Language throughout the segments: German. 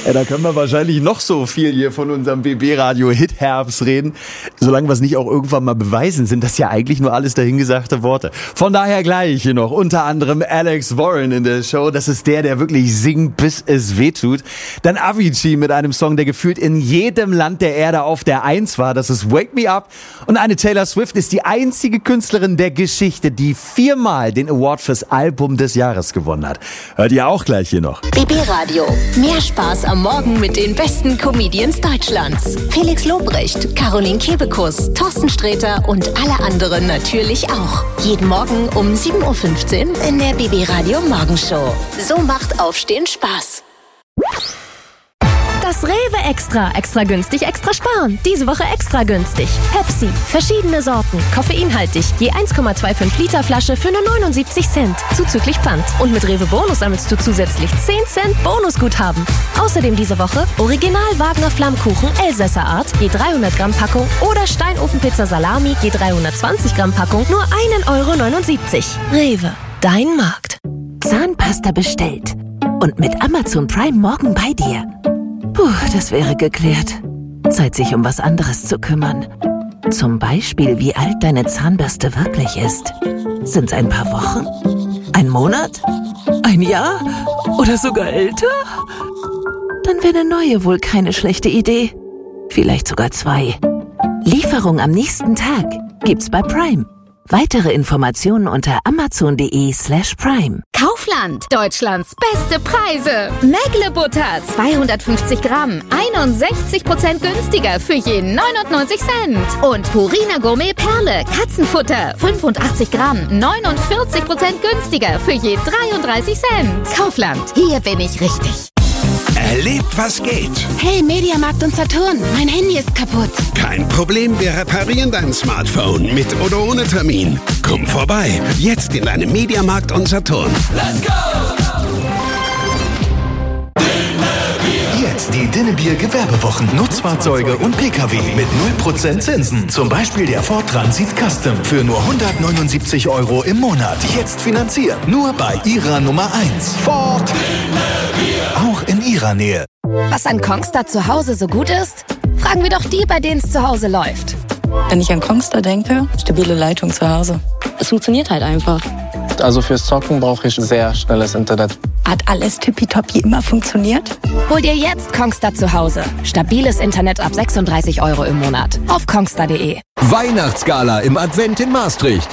Ja, da können wir wahrscheinlich noch so viel hier von unserem BB-Radio-Hit-Herbst reden. Solange wir es nicht auch irgendwann mal beweisen, sind das ja eigentlich nur alles dahingesagte Worte. Von daher gleich hier noch unter anderem Alex Warren in der Show. Das ist der wirklich singt, bis es wehtut. Dann Avicii mit einem Song, der gefühlt in jedem Land der Erde auf der 1 war. Das ist Wake Me Up. Und eine Taylor Swift ist die einzige Künstlerin der Geschichte, die 4-mal den Award fürs Album des Jahres gewonnen hat. Hört ihr auch gleich hier noch. BB-Radio. Mehr Spaß am Morgen mit den besten Comedians Deutschlands. Felix Lobrecht, Caroline Kebekus, Thorsten Sträter und alle anderen natürlich auch. Jeden Morgen um 7.15 Uhr in der BB-Radio Morgenshow. So macht Aufstehen Spaß. Das Rewe Extra. Extra günstig, extra sparen. Diese Woche extra günstig. Pepsi. Verschiedene Sorten. Koffeinhaltig. Je 1,25 Liter Flasche für nur 79 Cent. Zuzüglich Pfand. Und mit Rewe Bonus sammelst du zusätzlich 10 Cent Bonusguthaben. Außerdem diese Woche Original Wagner Flammkuchen Elsässer Art. Je 300 Gramm Packung. Oder Steinofenpizza Salami. Je 320 Gramm Packung. Nur 1,79 €. Rewe. Dein Markt. Zahnpasta bestellt. Und mit Amazon Prime morgen bei dir. Puh, das wäre geklärt. Zeit, sich um was anderes zu kümmern. Zum Beispiel, wie alt deine Zahnbürste wirklich ist. Sind's ein paar Wochen? Ein Monat? Ein Jahr? Oder sogar älter? Dann wäre eine neue wohl keine schlechte Idee. Vielleicht sogar 2. Lieferung am nächsten Tag gibt's bei Prime. Weitere Informationen unter amazon.de/prime. Kaufland, Deutschlands beste Preise. Mägle-Butter, 250 Gramm, 61% günstiger für je 99 Cent. Und Purina Gourmet Perle, Katzenfutter, 85 Gramm, 49% günstiger für je 33 Cent. Kaufland, hier bin ich richtig. Erlebt, was geht. Hey, Mediamarkt und Saturn, mein Handy ist kaputt. Kein Problem, wir reparieren dein Smartphone mit oder ohne Termin. Komm vorbei, jetzt in deinem Mediamarkt und Saturn. Let's go! Jetzt die Dinnebier Gewerbewochen. Nutzfahrzeuge und Pkw mit 0% Zinsen. Zum Beispiel der Ford Transit Custom für nur 179 € im Monat. Jetzt finanzieren. Nur bei Ihrer Nummer 1. Ford. Auch in Ihrer Nähe. Was an Kongstar zu Hause so gut ist? Fragen wir doch die, bei denen es zu Hause läuft. Wenn ich an Kongstar denke, stabile Leitung zu Hause. Es funktioniert halt einfach. Also fürs Zocken brauche ich sehr schnelles Internet. Hat alles tippitoppi immer funktioniert? Hol dir jetzt Kongstar zu Hause. Stabiles Internet ab 36 € im Monat. Auf kongstar.de. Weihnachtsgala im Advent in Maastricht.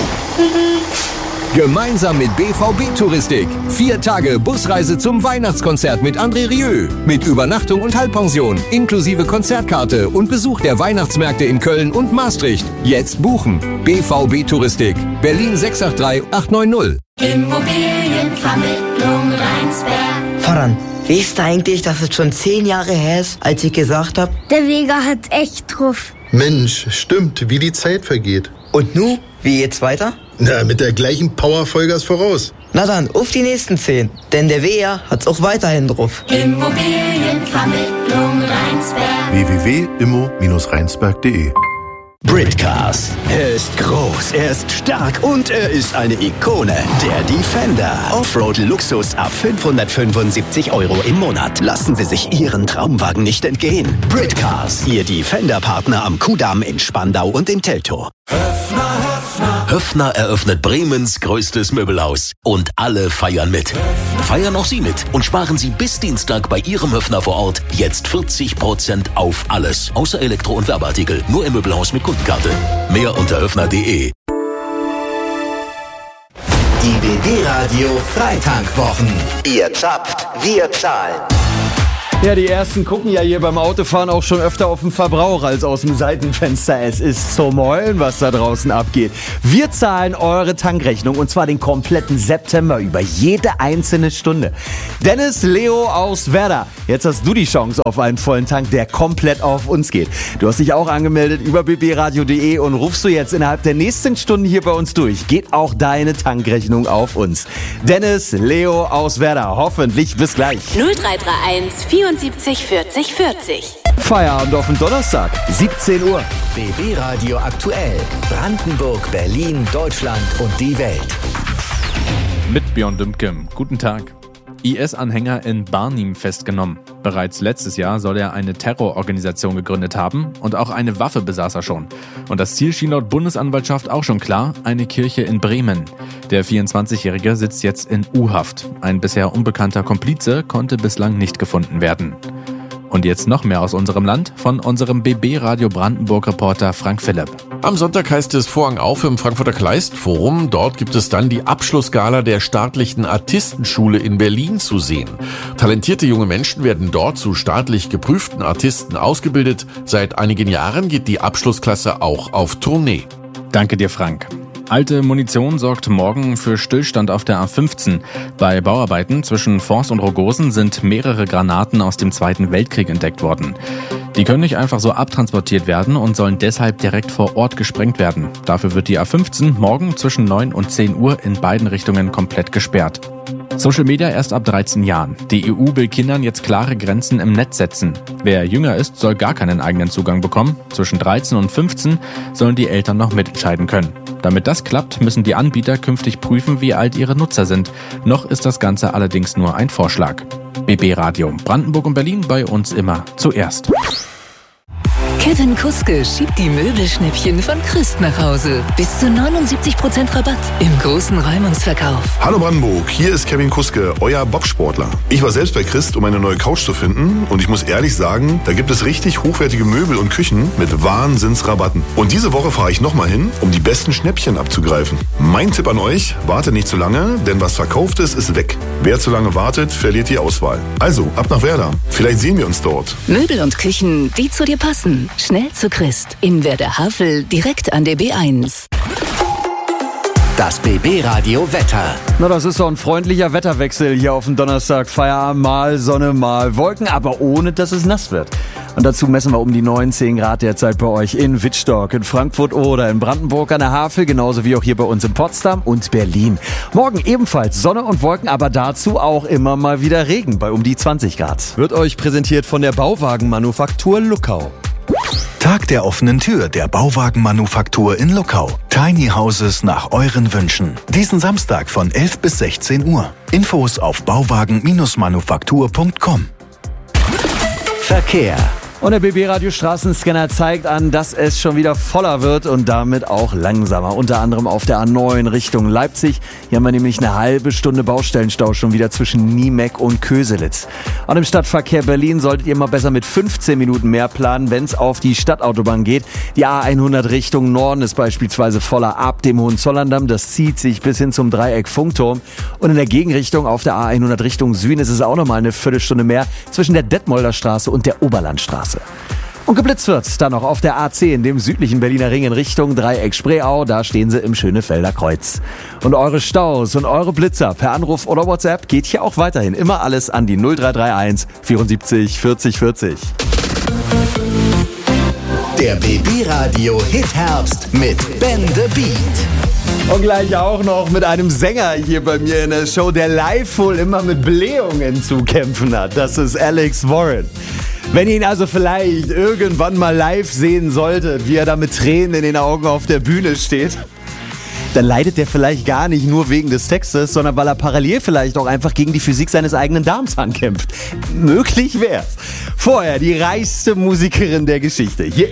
Gemeinsam mit BVB Touristik. 4 Tage Busreise zum Weihnachtskonzert mit André Rieu. Mit Übernachtung und Halbpension, inklusive Konzertkarte und Besuch der Weihnachtsmärkte in Köln und Maastricht. Jetzt buchen. BVB Touristik. Berlin 683 890. Immobilienvermittlung Rheinsberg. Voran, weißt du eigentlich, dass es schon 10 Jahre her ist, als ich gesagt habe? Der Vega hat echt drauf. Mensch, stimmt, wie die Zeit vergeht. Und nu, wie geht's weiter? Na, mit der gleichen Power Vollgas voraus. Na dann, auf die nächsten 10. Denn der Vega hat's auch weiterhin drauf. Immobilienvermittlung Rheinsberg. www.immo-rheinsberg.de. Britcars. Er ist groß, er ist stark und er ist eine Ikone. Der Defender. Offroad-Luxus ab 575 € im Monat. Lassen Sie sich Ihren Traumwagen nicht entgehen. Britcars. Ihr Defender-Partner am Kudamm in Spandau und in Teltow. Höffner eröffnet Bremens größtes Möbelhaus. Und alle feiern mit. Feiern auch Sie mit und sparen Sie bis Dienstag bei Ihrem Höffner vor Ort jetzt 40% auf alles. Außer Elektro- und Werbeartikel. Nur im Möbelhaus mit Kundenkarte. Mehr unter höffner.de. Die BB-Radio Freitankwochen. Ihr zappt, wir zahlen. Ja, die Ersten gucken ja hier beim Autofahren auch schon öfter auf den Verbrauch als aus dem Seitenfenster. Es ist zum Heulen, was da draußen abgeht. Wir zahlen eure Tankrechnung und zwar den kompletten September über, jede einzelne Stunde. Dennis Leo aus Werder, jetzt hast du die Chance auf einen vollen Tank, der komplett auf uns geht. Du hast dich auch angemeldet über bbradio.de und rufst du jetzt innerhalb der nächsten Stunden hier bei uns durch. Geht auch deine Tankrechnung auf uns. Dennis Leo aus Werder, hoffentlich bis gleich. 0331 74 40 40. Feierabend auf den Donnerstag, 17 Uhr. BB Radio aktuell. Brandenburg, Berlin, Deutschland und die Welt. Mit Björn Dümke. Guten Tag. IS-Anhänger in Barnim festgenommen. Bereits letztes Jahr soll er eine Terrororganisation gegründet haben und auch eine Waffe besaß er schon. Und das Ziel schien laut Bundesanwaltschaft auch schon klar, eine Kirche in Bremen. Der 24-Jährige sitzt jetzt in U-Haft. Ein bisher unbekannter Komplize konnte bislang nicht gefunden werden. Und jetzt noch mehr aus unserem Land von unserem BB Radio Brandenburg-Reporter Frank Philipp. Am Sonntag heißt es Vorhang auf im Frankfurter Kleist-Forum. Dort gibt es dann die Abschlussgala der staatlichen Artistenschule in Berlin zu sehen. Talentierte junge Menschen werden dort zu staatlich geprüften Artisten ausgebildet. Seit einigen Jahren geht die Abschlussklasse auch auf Tournee. Danke dir, Frank. Alte Munition sorgt morgen für Stillstand auf der A15. Bei Bauarbeiten zwischen Forst und Rogosen sind mehrere Granaten aus dem Zweiten Weltkrieg entdeckt worden. Die können nicht einfach so abtransportiert werden und sollen deshalb direkt vor Ort gesprengt werden. Dafür wird die A15 morgen zwischen 9 und 10 Uhr in beiden Richtungen komplett gesperrt. Social Media erst ab 13 Jahren. Die EU will Kindern jetzt klare Grenzen im Netz setzen. Wer jünger ist, soll gar keinen eigenen Zugang bekommen. Zwischen 13 und 15 sollen die Eltern noch mitentscheiden können. Damit das klappt, müssen die Anbieter künftig prüfen, wie alt ihre Nutzer sind. Noch ist das Ganze allerdings nur ein Vorschlag. BB Radio Brandenburg und Berlin, bei uns immer zuerst. Kevin Kuske schiebt die Möbelschnäppchen von Christ nach Hause. Bis zu 79% Rabatt im großen Räumungsverkauf. Hallo Brandenburg, hier ist Kevin Kuske, euer Bobsportler. Ich war selbst bei Christ, um eine neue Couch zu finden und ich muss ehrlich sagen, da gibt es richtig hochwertige Möbel und Küchen mit Wahnsinnsrabatten. Und diese Woche fahre ich nochmal hin, um die besten Schnäppchen abzugreifen. Mein Tipp an euch, wartet nicht zu lange, denn was verkauft ist weg. Wer zu lange wartet, verliert die Auswahl. Also, ab nach Werder. Vielleicht sehen wir uns dort. Möbel und Küchen, die zu dir passen. Schnell zu Christ. In Werder-Havel, direkt an der B1. Das BB-Radio Wetter. Na, das ist so ein freundlicher Wetterwechsel hier auf dem Donnerstag. Feierabend, mal Sonne, mal Wolken, aber ohne, dass es nass wird. Und dazu messen wir um die 19 Grad derzeit bei euch in Wittstock, in Frankfurt oder in Brandenburg an der Havel, genauso wie auch hier bei uns in Potsdam und Berlin. Morgen ebenfalls Sonne und Wolken, aber dazu auch immer mal wieder Regen bei um die 20 Grad. Wird euch präsentiert von der Bauwagenmanufaktur Luckau. Tag der offenen Tür der Bauwagenmanufaktur in Luckau. Tiny Houses nach euren Wünschen. Diesen Samstag von 11 bis 16 Uhr. Infos auf bauwagen-manufaktur.com. Verkehr. Und der BB-Radio Straßenscanner zeigt an, dass es schon wieder voller wird und damit auch langsamer. Unter anderem auf der A9 Richtung Leipzig. Hier haben wir nämlich eine halbe Stunde Baustellenstau schon wieder zwischen Niemeck und Köselitz. Und im Stadtverkehr Berlin solltet ihr mal besser mit 15 Minuten mehr planen, wenn es auf die Stadtautobahn geht. Die A100 Richtung Norden ist beispielsweise voller ab dem Hohenzollerndamm. Das zieht sich bis hin zum Dreieck Funkturm. Und in der Gegenrichtung auf der A100 Richtung Süden ist es auch nochmal eine Viertelstunde mehr zwischen der Detmolder Straße und der Oberlandstraße. Und geblitzt wird dann noch auf der A10, dem südlichen Berliner Ring in Richtung Dreieck Spreeau. Da stehen sie im Schönefelder Kreuz. Und eure Staus und eure Blitzer per Anruf oder WhatsApp geht hier auch weiterhin. Immer alles an die 0331 74 40 40. Der BB-Radio Hit Herbst mit Ben the Beat. Und gleich auch noch mit einem Sänger hier bei mir in der Show, der live wohl immer mit Blähungen zu kämpfen hat. Das ist Alex Warren. Wenn ihr ihn also vielleicht irgendwann mal live sehen solltet, wie er da mit Tränen in den Augen auf der Bühne steht, dann leidet der vielleicht gar nicht nur wegen des Textes, sondern weil er parallel vielleicht auch einfach gegen die Physik seines eigenen Darms ankämpft. Möglich wär's. Vorher die reichste Musikerin der Geschichte. Hier